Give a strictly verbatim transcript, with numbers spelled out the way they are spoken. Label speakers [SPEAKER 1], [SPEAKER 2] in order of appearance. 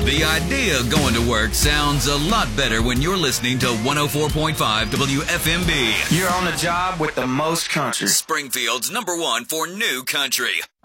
[SPEAKER 1] The idea of going to work sounds a lot better when you're listening to one oh four point five W F M B.
[SPEAKER 2] You're on the job with the most country.
[SPEAKER 1] Springfield's number one for new country.